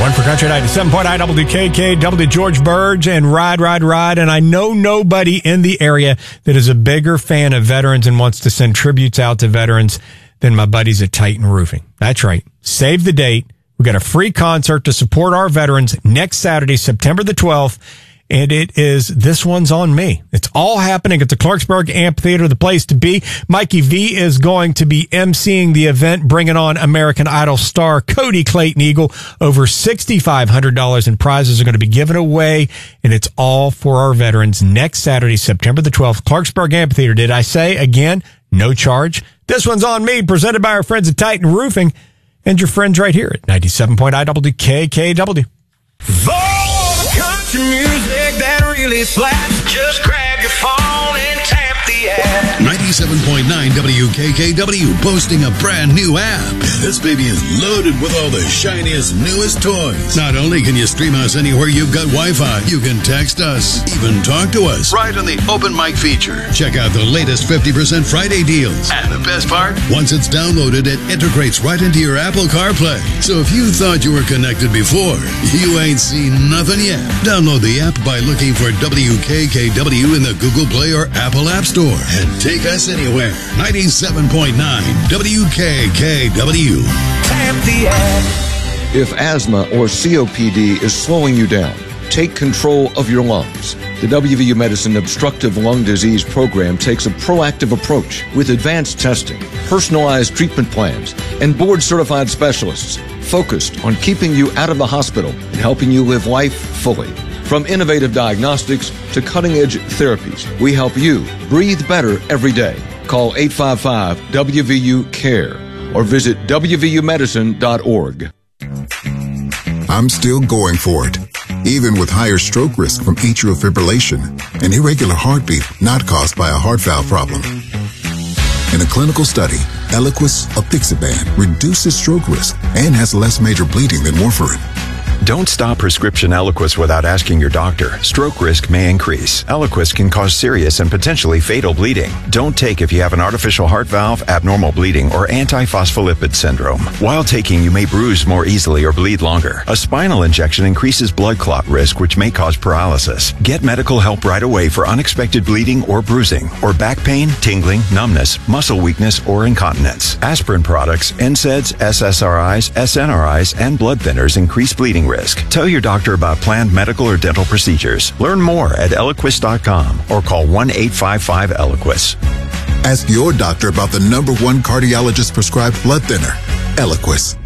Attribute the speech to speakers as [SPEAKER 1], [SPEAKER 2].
[SPEAKER 1] 1 for Country 97.9 WKKW, George Burge and Ride. And I know nobody in the area that is a bigger fan of veterans and wants to send tributes out to veterans than my buddies at Titan Roofing. That's right. Save the date. We got a free concert to support our veterans next Saturday, September the 12th. And it is This One's on Me. It's all happening at the Clarksburg Amphitheater, the place to be. Mikey V is going to be emceeing the event, bringing on American Idol star Cody Clayton Eagle. Over $6,500 in prizes are going to be given away, and it's all for our veterans next Saturday, September the 12th, Clarksburg Amphitheater. Did I say, again, no charge? This One's on Me, presented by our friends at Titan Roofing and your friends right here at 97.9 WKKW.
[SPEAKER 2] Country music that really slaps. Just grab your phone and tap the app.
[SPEAKER 3] 97.9 WKKW boasting a brand new app. This baby is loaded with all the shiniest, newest toys. Not only can you stream us anywhere you've got Wi-Fi, you can text us, even talk to us right on the open mic feature. Check out the latest 50% Friday deals. And the best part, once it's downloaded, it integrates right into your Apple CarPlay. So if you thought you were connected before, you ain't seen nothing yet. Download the app by looking for WKKW in the Google Play or Apple App Store and take us anywhere. 97.9 WKKW.
[SPEAKER 2] Tap the app.
[SPEAKER 4] If asthma or COPD is slowing you down, take control of your lungs. The WVU Medicine Obstructive Lung Disease Program takes a proactive approach with advanced testing, personalized treatment plans, and board-certified specialists focused on keeping you out of the hospital and helping you live life fully. From innovative diagnostics to cutting-edge therapies, we help you breathe better every day. Call 855-WVU-CARE or visit WVUmedicine.org.
[SPEAKER 5] I'm still going for it, even with higher stroke risk from atrial fibrillation, an irregular heartbeat not caused by a heart valve problem. In a clinical study, Eliquis apixaban reduces stroke risk and has less major bleeding than warfarin.
[SPEAKER 6] Don't stop prescription Eliquis without asking your doctor. Stroke risk may increase. Eliquis can cause serious and potentially fatal bleeding. Don't take if you have an artificial heart valve, abnormal bleeding, or antiphospholipid syndrome. While taking, you may bruise more easily or bleed longer. A spinal injection increases blood clot risk, which may cause paralysis. Get medical help right away for unexpected bleeding or bruising, or back pain, tingling, numbness, muscle weakness, or incontinence. Aspirin products, NSAIDs, SSRIs, SNRIs, and blood thinners increase bleeding risk. Tell your doctor about planned medical or dental procedures. Learn more at Eliquis.com or call 1-855-ELIQUIS.
[SPEAKER 5] Ask your doctor about the #1 cardiologist prescribed blood thinner, Eliquis.